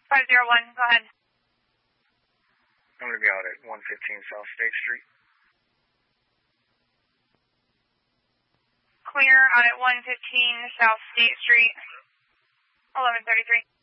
501, go ahead. I'm going to be out at 115 South State Street. Clear out at 115 South State Street, 1133.